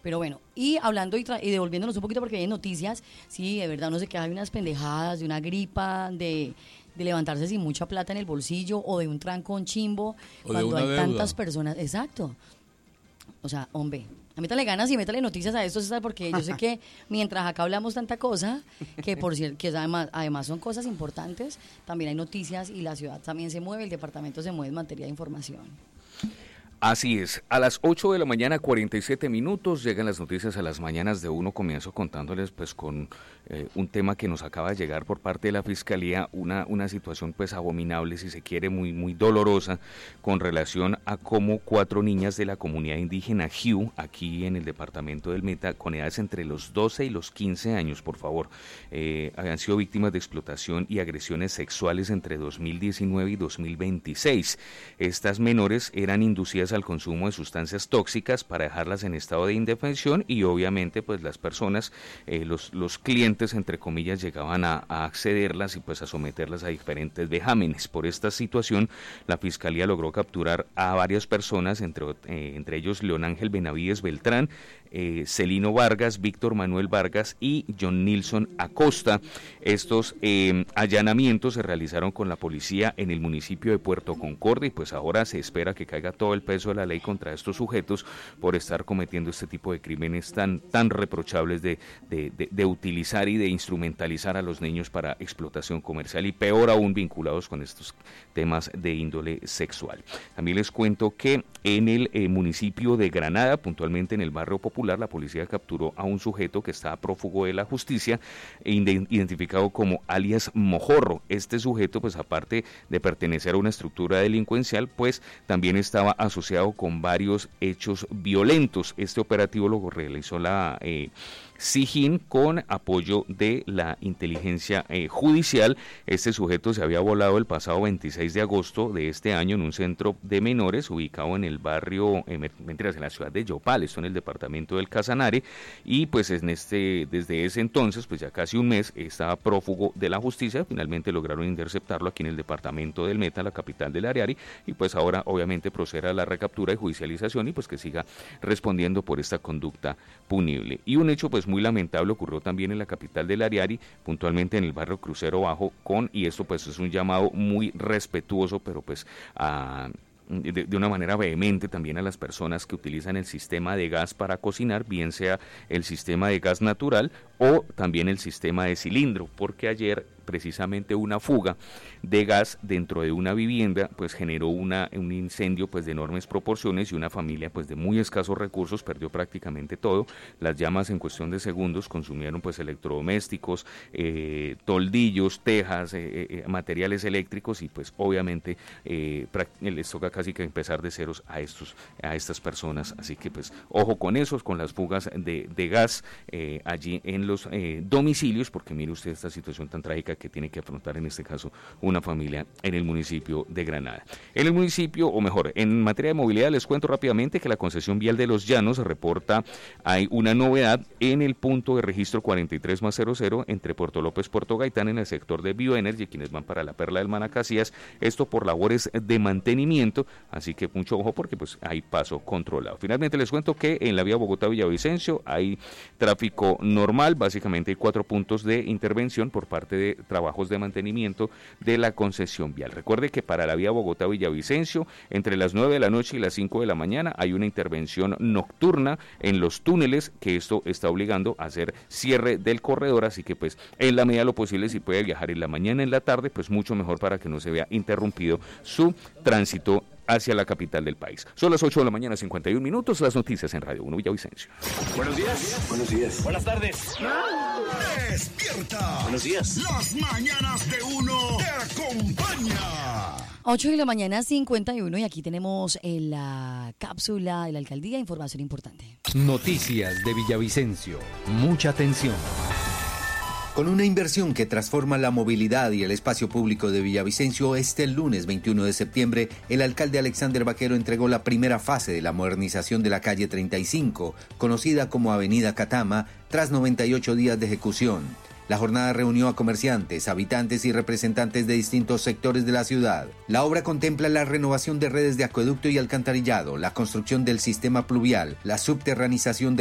Pero bueno, y hablando y devolviéndonos un poquito porque hay noticias, sí, de verdad, no sé qué, hay unas pendejadas de una gripa, de levantarse sin mucha plata en el bolsillo o de un trancón chimbo O cuando de hay una tantas deuda. personas. Exacto. O sea, hombre, métale ganas y métale noticias a esto, César, porque yo sé que mientras acá hablamos tanta cosa, que por cierto, que además son cosas importantes, también hay noticias y la ciudad también se mueve, el departamento se mueve en materia de información. Así es, a las 8 de la mañana, 47 minutos, llegan las noticias a las mañanas de uno. Comienzo contándoles pues con un tema que nos acaba de llegar por parte de la Fiscalía, una situación pues abominable, si se quiere, muy dolorosa, con relación a cómo 4 niñas de la comunidad indígena Jiu, aquí en el departamento del Meta, con edades entre los 12 y los 15 años, por favor, habían sido víctimas de explotación y agresiones sexuales entre 2019 y 2026. Estas menores eran inducidas al consumo de sustancias tóxicas para dejarlas en estado de indefensión y obviamente pues las personas, los clientes entre comillas llegaban a accederlas y pues a someterlas a diferentes vejámenes. Por esta situación la Fiscalía logró capturar a varias personas, entre ellos León Ángel Benavides Beltrán, Celino Vargas, Víctor Manuel Vargas y John Nilson Acosta. Estos allanamientos se realizaron con la policía en el municipio de Puerto Concordia y pues ahora se espera que caiga todo el peso de la ley contra estos sujetos por estar cometiendo este tipo de crímenes tan reprochables de utilizar y de instrumentalizar a los niños para explotación comercial y peor aún vinculados con estos temas de índole sexual. También les cuento que en el municipio de Granada, puntualmente en el barrio Popular, la policía capturó a un sujeto que estaba prófugo de la justicia, identificado como alias Mojorro. Este sujeto, pues aparte de pertenecer a una estructura delincuencial, pues también estaba asociado con varios hechos violentos. Este operativo lo realizó la SIJIN con apoyo de la inteligencia judicial. Este sujeto se había volado el pasado 26 de agosto de este año en un centro de menores ubicado en el barrio, en la ciudad de Yopal, esto en el departamento del Casanare, y pues desde ese entonces, pues ya casi un mes, estaba prófugo de la justicia. Finalmente lograron interceptarlo aquí en el departamento del Meta, la capital del Ariari, y pues ahora obviamente procede a la recaptura y judicialización y pues que siga respondiendo por esta conducta punible. Y un hecho pues muy lamentable ocurrió también en la capital del Ariari, puntualmente en el barrio Crucero Bajo, y esto pues es un llamado muy respetuoso, pero pues de una manera vehemente también a las personas que utilizan el sistema de gas para cocinar, bien sea el sistema de gas natural o también el sistema de cilindro, porque ayer precisamente una fuga de gas dentro de una vivienda pues generó un incendio pues de enormes proporciones y una familia pues de muy escasos recursos perdió prácticamente todo. Las llamas en cuestión de segundos consumieron pues electrodomésticos, toldillos, tejas, materiales eléctricos y pues obviamente les toca casi que empezar de ceros a estas personas, así que pues ojo con esos, con las fugas de gas allí en los domicilios, porque mire usted esta situación tan trágica que tiene que afrontar en este caso una familia en el municipio de Granada. En el municipio, o mejor, en materia de movilidad les cuento rápidamente que la concesión vial de Los Llanos reporta hay una novedad en el punto de registro 43+00 entre Puerto López, Puerto Gaitán en el sector de Bioenergy, quienes van para la Perla del Manacasías, esto por labores de mantenimiento, así que mucho ojo porque pues hay paso controlado. Finalmente les cuento que en la vía Bogotá-Villavicencio hay tráfico normal, básicamente hay 4 puntos de intervención por parte de trabajos de mantenimiento de la concesión vial. Recuerde que para la vía Bogotá-Villavicencio, entre las 9 de la noche y las 5 de la mañana, hay una intervención nocturna en los túneles, que esto está obligando a hacer cierre del corredor, así que pues en la medida de lo posible, si puede viajar en la mañana, en la tarde, pues mucho mejor para que no se vea interrumpido su tránsito hacia la capital del país. Son las 8 de la mañana, 51 minutos, las noticias en Radio 1 Villavicencio. Buenos días. Buenos días. Buenas tardes. ¡Despierta! Buenos días. Las mañanas de uno te acompaña. 8 de la mañana, 51, y aquí tenemos en la cápsula de la alcaldía información importante. Noticias de Villavicencio. Mucha atención. Con una inversión que transforma la movilidad y el espacio público de Villavicencio, este lunes 21 de septiembre, el alcalde Alexander Vaquero entregó la primera fase de la modernización de la calle 35, conocida como Avenida Catama, tras 98 días de ejecución. La jornada reunió a comerciantes, habitantes y representantes de distintos sectores de la ciudad. La obra contempla la renovación de redes de acueducto y alcantarillado, la construcción del sistema pluvial, la subterranización de